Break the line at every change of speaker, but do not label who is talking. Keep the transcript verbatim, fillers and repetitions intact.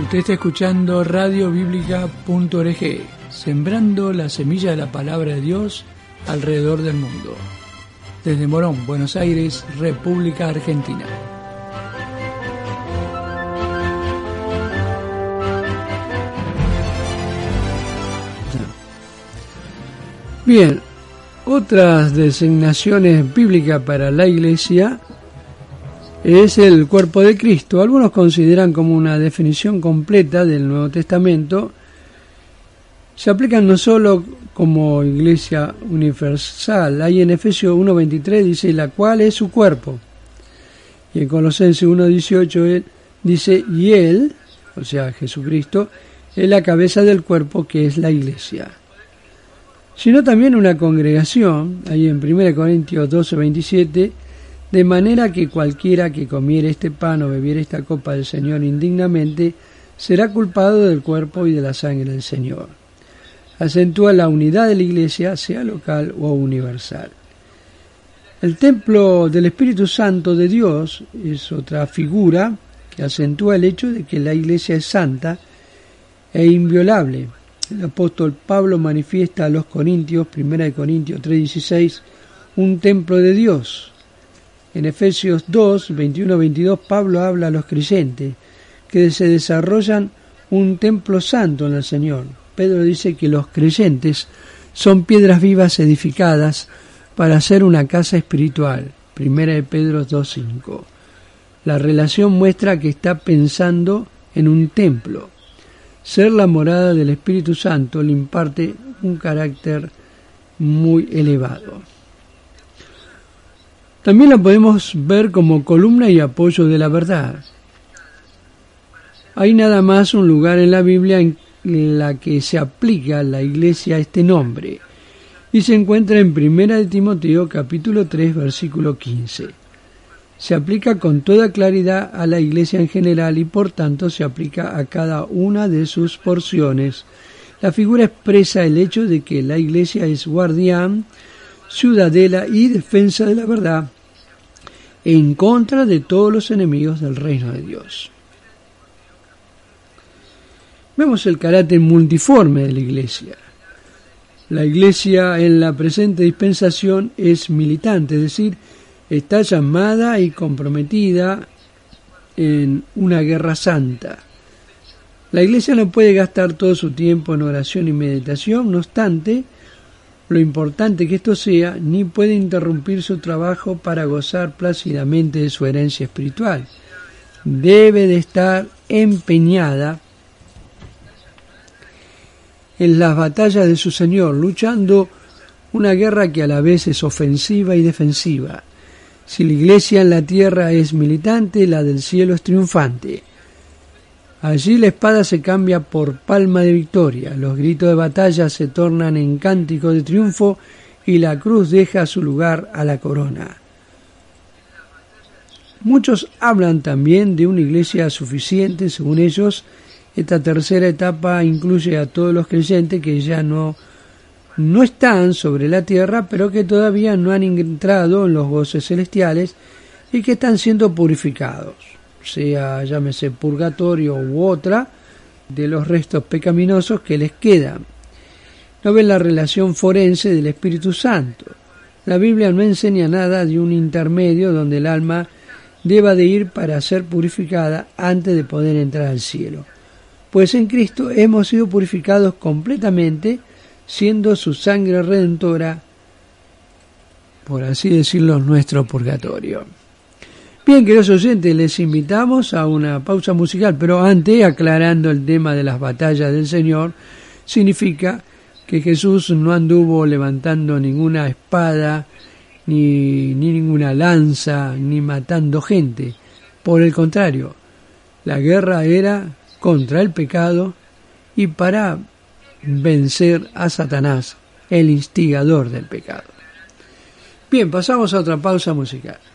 Usted está escuchando radio bíblica punto org, sembrando la semilla de la palabra de Dios alrededor del mundo. Desde Morón, Buenos Aires, República Argentina. Bien, otras designaciones bíblicas para la Iglesia es el cuerpo de Cristo. Algunos consideran como una definición completa del Nuevo Testamento. Se aplican no solo como Iglesia universal. Ahí en Efesios uno veintitrés dice, la cual es su cuerpo. Y en Colosenses uno dieciocho dice, y Él, o sea Jesucristo, es la cabeza del cuerpo que es la Iglesia. Sino también una congregación, ahí en primera Corintios doce veintisiete, de manera que cualquiera que comiere este pan o bebiere esta copa del Señor indignamente, será culpado del cuerpo y de la sangre del Señor. Acentúa la unidad de la Iglesia, sea local o universal. El templo del Espíritu Santo de Dios es otra figura que acentúa el hecho de que la Iglesia es santa e inviolable. El apóstol Pablo manifiesta a los Corintios, primera de Corintios tres dieciséis, un templo de Dios. En Efesios dos, veintiuno a veintidós, Pablo habla a los creyentes que se desarrollan un templo santo en el Señor. Pedro dice que los creyentes son piedras vivas edificadas para hacer una casa espiritual. Primera de Pedro dos cinco. La relación muestra que está pensando en un templo. Ser la morada del Espíritu Santo le imparte un carácter muy elevado. También la podemos ver como columna y apoyo de la verdad. Hay nada más un lugar en la Biblia en la que se aplica a la Iglesia este nombre, y se encuentra en primera de Timoteo capítulo tres versículo quince. Se aplica con toda claridad a la Iglesia en general y por tanto se aplica a cada una de sus porciones. La figura expresa el hecho de que la Iglesia es guardián, ciudadela y defensa de la verdad en contra de todos los enemigos del reino de Dios. Vemos el carácter multiforme de la Iglesia. La Iglesia en la presente dispensación es militante, es decir, está llamada y comprometida en una guerra santa. La Iglesia no puede gastar todo su tiempo en oración y meditación, no obstante, lo importante que esto sea, ni puede interrumpir su trabajo para gozar plácidamente de su herencia espiritual. Debe de estar empeñada en las batallas de su Señor, luchando una guerra que a la vez es ofensiva y defensiva. Si la Iglesia en la tierra es militante, la del cielo es triunfante. Allí la espada se cambia por palma de victoria, los gritos de batalla se tornan en cántico de triunfo y la cruz deja su lugar a la corona. Muchos hablan también de una iglesia suficiente, según ellos. Esta tercera etapa incluye a todos los creyentes que ya no, no están sobre la tierra, pero que todavía no han entrado en los goces celestiales y que están siendo purificados, sea llámese purgatorio u otra de los restos pecaminosos que les quedan. No ven la relación forense del Espíritu Santo. La Biblia no enseña nada de un intermedio donde el alma deba de ir para ser purificada antes de poder entrar al cielo. Pues en Cristo hemos sido purificados completamente, siendo su sangre redentora, por así decirlo, nuestro purgatorio. Bien, queridos oyentes, les invitamos a una pausa musical, pero antes, aclarando el tema de las batallas del Señor, significa que Jesús no anduvo levantando ninguna espada, ni, ni ninguna lanza, ni matando gente. Por el contrario, la guerra era contra el pecado y para vencer a Satanás, el instigador del pecado. Bien, pasamos a otra pausa musical.